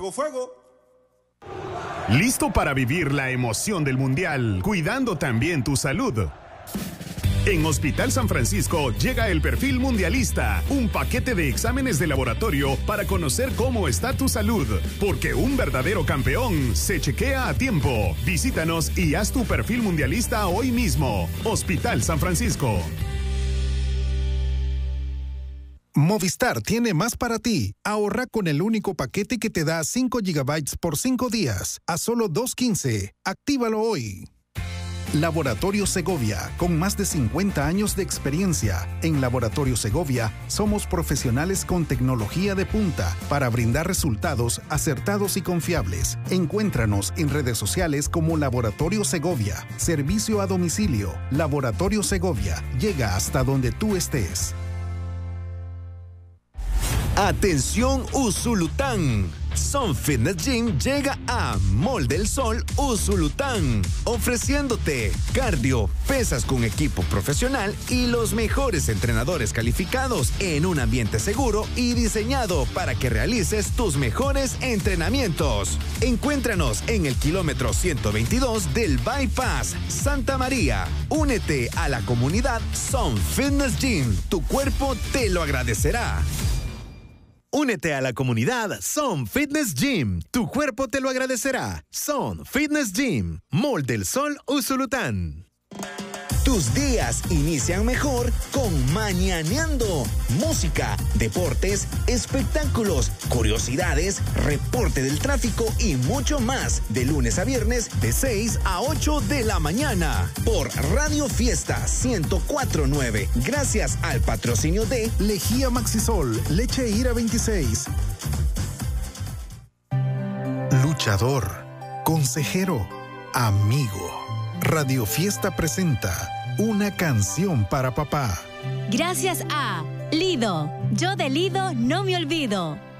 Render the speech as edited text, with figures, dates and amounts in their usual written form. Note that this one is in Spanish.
Fuego, fuego. ¿Listo para vivir la emoción del Mundial, cuidando también tu salud? En Hospital San Francisco llega el Perfil Mundialista, un paquete de exámenes de laboratorio para conocer cómo está tu salud, porque un verdadero campeón se chequea a tiempo. Visítanos y haz tu Perfil Mundialista hoy mismo. Hospital San Francisco. Movistar tiene más para ti. Ahorra con el único paquete que te da 5 GB por 5 días, a solo $2.15. Actívalo hoy. Laboratorio Segovia, con más de 50 años de experiencia. En Laboratorio Segovia somos profesionales con tecnología de punta para brindar resultados acertados y confiables. Encuéntranos en redes sociales como Laboratorio Segovia. Servicio a domicilio. Laboratorio Segovia. Llega hasta donde tú estés. Atención Usulután. Sun Fitness Gym llega a Mall del Sol Usulután, ofreciéndote cardio, pesas con equipo profesional y los mejores entrenadores calificados en un ambiente seguro y diseñado para que realices tus mejores entrenamientos. Encuéntranos en el kilómetro 122 del Bypass, Santa María. Únete a la comunidad Sun Fitness Gym. Tu cuerpo te lo agradecerá. Únete a la comunidad Sun Fitness Gym. Tu cuerpo te lo agradecerá. Sun Fitness Gym. Mall del Sol Usulután. Tus días inician mejor con Mañaneando. Música, deportes, espectáculos, curiosidades, reporte del tráfico y mucho más. De lunes a viernes de 6 a 8 de la mañana. Por Radio Fiesta 104.9. Gracias al patrocinio de Lejía Maxisol, leche Ira 26. Luchador, consejero, amigo. Radio Fiesta presenta una canción para papá. Gracias a Lido. Yo de Lido no me olvido.